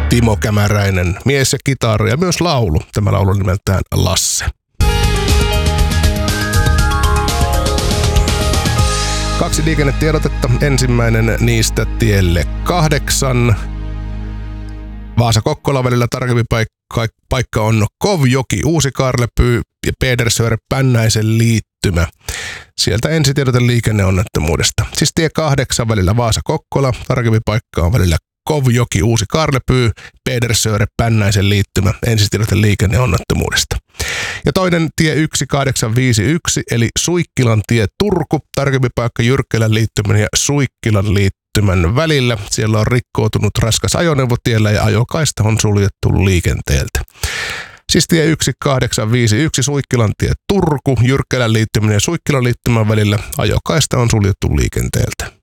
Timo Kämäräinen, mies ja kitara ja myös laulu. Tämä laulu on nimeltään Lasse. 2 liikennetiedotetta. Ensimmäinen niistä tielle 8. Vaasa-Kokkola välillä tarkempi paikka on Kovjoki, Uusi-Kaarlepyy ja Pedersöre-Pännäisen liittymä. Sieltä ensitiedote liikenneonnettomuudesta. Siis tie 8 välillä Vaasa-Kokkola, tarkempi paikka on välillä Kovjoki, Uusi-Kaarlepyy, Pedersöre-Pännäisen liittymä. Ensitiedote liikenneonnettomuudesta. Ja toinen tie 1851 eli Suikkilan tie Turku, tarkempi paikka Jyrkkälän liittymän ja Suikkilan liittymän välillä. Siellä on rikkoutunut raskas ajoneuvotiellä ja ajokaista on suljettu liikenteeltä. Siis tie 1851 Suikkilan tie Turku, Jyrkkälän liittymän ja Suikkilan liittymän välillä ajokaista on suljettu liikenteeltä.